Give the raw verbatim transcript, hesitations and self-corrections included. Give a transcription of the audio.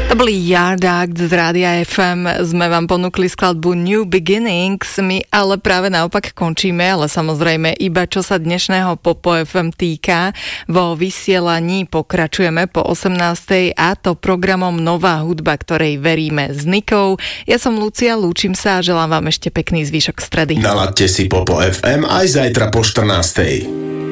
To boli Yard Act z Rádia ef em. Sme vám ponúkli skladbu New Beginnings. My ale práve naopak končíme, ale samozrejme iba čo sa dnešného Popo ef em týka. Vo vysielaní pokračujeme po osemnástej a to programom Nová hudba, ktorej veríme s Nikou. Ja som Lucia, lúčim sa a želám vám ešte pekný zvyšok stredy. Naladte si Popo ef em aj zajtra po štrnástej.